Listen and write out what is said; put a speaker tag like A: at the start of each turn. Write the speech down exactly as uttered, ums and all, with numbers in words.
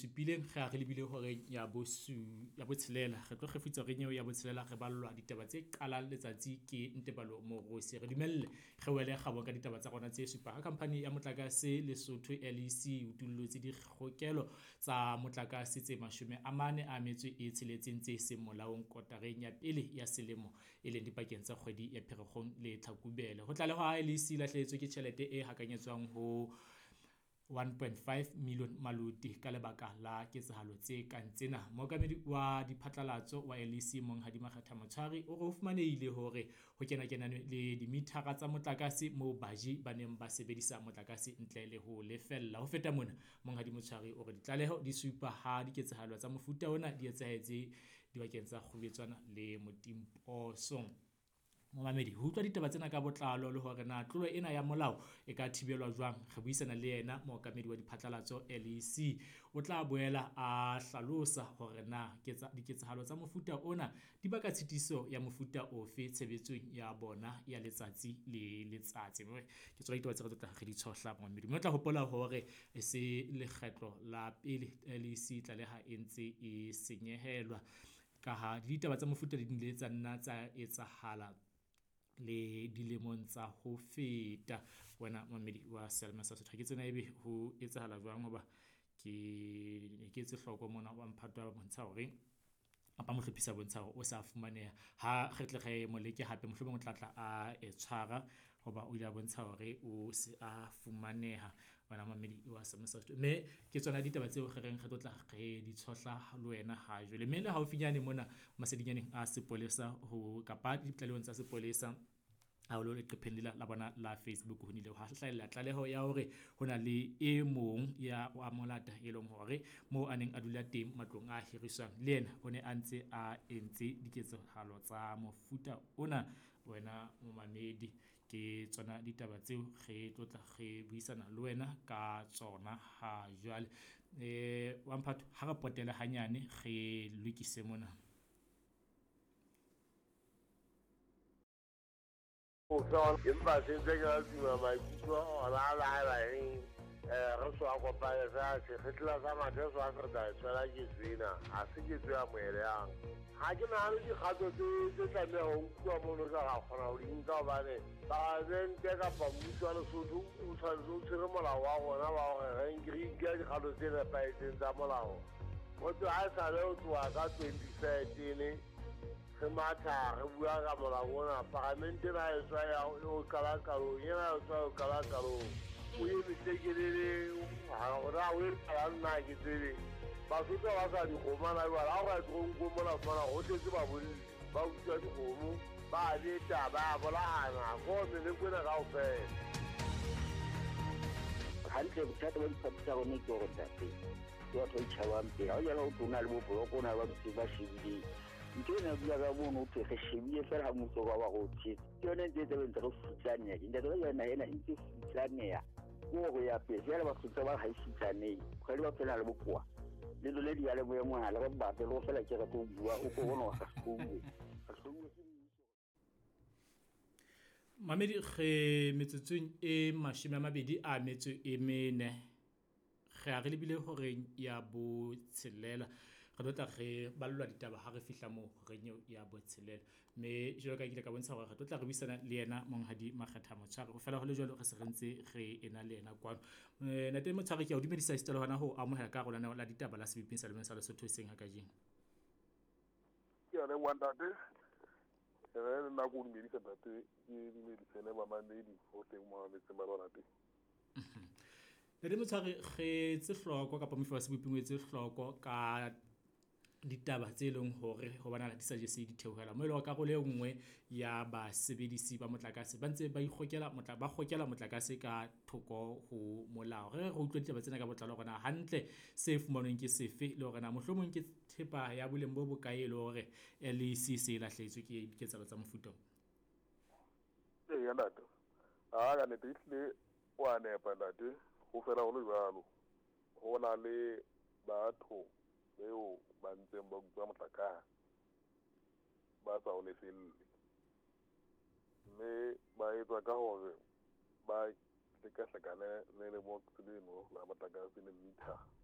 A: supileng ga re lebile hore ya bosu ya botshelela re tlo gefutsa re nyeo ya botshelela re ballwa ditaba tse qalang letsatsi ke Ntebalo Morosi re dumelle ge wele gabo ka ditaba tsa rona tse supa ga company ya motlakase Lesotho L E C o tullotse dikgokelo tsa motlakase tse mashome a mane a metswe e tsheletseng tse seng molaong kotareng ya pele ya selemo e leng dipakeng tsa kgwedi ya Pherekgong le Tlhakubele go tla le ha L E C lahlehetswe ke tjhelete e hakanyetswang ho one point five million maluti ka lebaka la ketsahalo tse kang tsena. Mookamedi wa diphatlalatso wa L E C Monghadi Makgetha Motshwari o re o fumanehile hore ho kena kenano le dimithara tsa motlakase moo baji ba neng ba sebedisa motlakase ntle le ho lefella. Ho feta mona Monghadi Motshwari o re ditlaleho di supa ha diketsahalo tsa mofuta ona di etsahetse dibakeng tsa Kgubetswana le Motimposo. Momamedi ho utlwa ditaba tsena ka botlalo le hore na tlolo ena ya molao e ka thibelwa jwang re buisana le yena mookamedi wa diphatlalatso L E C o tla boela a hlalosa hore na diketsahalo tsa mofuta ona di baka tshitiso ya mofuta ofe tshebetsong ya bona ya letsatsi le letsatsi. Ke tswa ditaba tse re tla re di tshohla momamedi mo tla hopola hore e se lekgetlo la pele L E C tla le ha e ntse e senyehelwa ka ha ditaba tsa mofuta di dile tsa nna tsa etsahala le dilemong tsa ho feta. Wena mamedi wa Selma sa Sotho ke tsena ebe ho etsahala jwang hoba ke ke tse hloko mona wa mphato wa bontsha hore apa mohlophisa bontsha hore o sa fumaneha ha re tle re moleke hape mohlomong o tla tla a e tshwara hoba o ile a bontsha hore o se a fumaneha wena mamedi wa Selma sa Sotho me ke tsona ditaba tseo re reng re tla re di tshohla le wena ha jole mme le haufinyane mona masedinyaneng a sepolesa ho kapa ditlalehong tsa sepolesa a lo le qephella la bona la Facebook ho nile ha hlahella tlaleho ya hore hona le e mong ya wa molata e leng hore mo aneng a dula teng matlong a hiriswang le yena o ne a ntse a entse diketsahalo tsa mofuta ona. Wena momamedi ke tsona ditaba tseo re tlotla re buisana le wena ka tsona ha jwale eh wa mphatho ha re potela hanyane re lokise mona
B: empa se ntse ke a tuma maikutlo ona a laelaeng um re soa kopane sa sekgetla sa matheso a serta tshwela ke tsena ga se ke tse amoeleang ga ke nagane dikgato tse tlameya go nkuwa mono ka ga kgona go di nka gobane parlamente kapa mmuso wa Lesotho o tshwanetse o tshwere molao wa gona wa gore re nkea dikgato tse nepaetseng tsa molao gotse ga e sale o tloa ka twenty thirteen re matha re bua ka molao ona parlamente na e tswa ya o kala kalong ena e tswa o kala kalong o ye metekelele ga o e kala nna ke tsebe Basotho ba sa dikgomana jwale ga go ka tronko mola fumana go tletse ba bolli ba utswa dikgomo ba leta ba bolagana ko meleko ena ka ofela
C: hantle bothata ba diphathi tsa rone ke gore tate ke batho ba itšhabang pele ga o jala o tona le boboloko o na le ba botse ba shebile ntho ena bula ka mono o tse re shebile fela ga motso ba ba go tshetse ke yone ntse tse bentse re futsanea dintate ba yona ena e ntse futsanea ko go ya pele jale ba futsa ba ga e futsanei ga le ba phela le bokoa le le di ya le boemo ha le ba ba le go fela ke re go bua o go bona ga sekongwe ga sekongwe
A: mamedi ge metsotsong e mashome a mabedi a metso e mene ge a re lebile hore ya botshelela re tla re ballwa ditaba ha re fihla mo re nyeo ya botshelela me jalo ka ile ka bontsha gore re tla re buisana le yena Monghadi Makgetha Motshwari go fela go le jalo re se rentse re ena le yena kwano na teng Motshwari ke a o dumedisa istelo hona ho amohela ka rona la ditaba la sebipeng sa lemeng sa Lesotho seng ha ka jeng
B: ke re wandate re na go dumedisa tate ke dumedisene mamamedi ho teng mo metse ba rona teng
A: le di Motshwari ge tse hloko kapa mofe wa sebipeng tse hloko ka ditaba tse leng hore ho bana la di suggest di theohela mo ile ka go le nngwe ya ba sebedisi ba motlakase ba ntse ba ikgokela motla ba kgokela motlakase ka thoko ho molao re go utlwa ditaba tsena ka botlalo gona hantle se fumanweng ke sefe le hore na mohlomong ke thepa ya boleng bo bokae le hore L E C se lahlehetswe ke diketsalo tsa mofuta
B: e ya ntate a ga ne tle wa nepa ntate go fela go le jalo go na le batho beo ba ntseng ba utswa motlakase ba sa o lefelle mme ba etsa ka gore ba tleka-tlekane le le mo tseleno la motlakase le mita